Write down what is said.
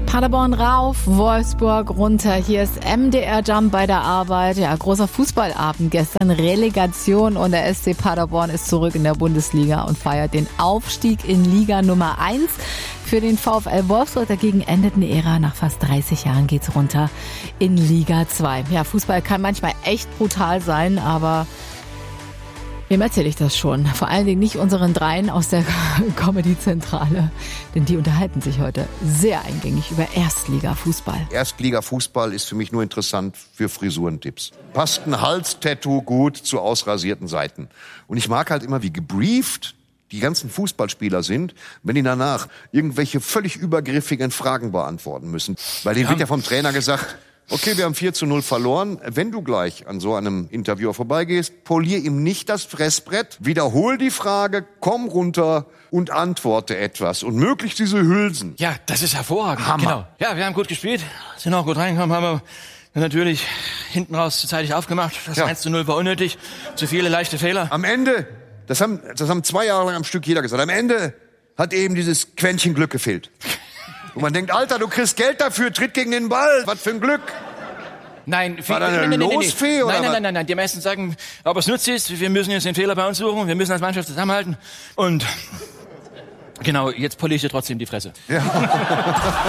Paderborn rauf, Wolfsburg runter. Hier ist MDR Jump bei der Arbeit. Ja, großer Fußballabend gestern, Relegation und der SC Paderborn ist zurück in der Bundesliga und feiert den Aufstieg in Liga Nummer 1. Für den VfL Wolfsburg dagegen endet eine Ära. Nach fast 30 Jahren geht's runter in Liga 2. Ja, Fußball kann manchmal echt brutal sein, aber wem erzähle ich das schon? Vor allen Dingen nicht unseren Dreien aus der Comedy-Zentrale, denn die unterhalten sich heute sehr eingängig über Erstliga-Fußball. Erstliga-Fußball ist für mich nur interessant für Frisurentipps. Passt ein Halstattoo gut zu ausrasierten Seiten. Und ich mag halt immer, wie gebrieft die ganzen Fußballspieler sind, wenn die danach irgendwelche völlig übergriffigen Fragen beantworten müssen. Weil denen wird ja vom Trainer gesagt, okay, wir haben 4:0 verloren. Wenn du gleich an so einem Interviewer vorbeigehst, polier ihm nicht das Fressbrett, wiederhol die Frage, komm runter und antworte etwas. Und möglichst diese Hülsen. Ja, das ist hervorragend. Hammer. Genau. Ja, wir haben gut gespielt, sind auch gut reingekommen, haben wir natürlich hinten raus zu zeitig aufgemacht. Das 1:0 war unnötig, zu viele leichte Fehler. Am Ende, das haben 2 Jahre lang am Stück jeder gesagt, am Ende hat eben dieses Quäntchen Glück gefehlt. Und man denkt, Alter, du kriegst Geld dafür, tritt gegen den Ball. Was für ein Glück. Nein, war da eine Losfee, oder nein. Die meisten sagen, aber es nutzt ist, wir müssen jetzt den Fehler bei uns suchen, wir müssen als Mannschaft zusammenhalten. Und genau, jetzt poliere ich dir trotzdem die Fresse. Ja.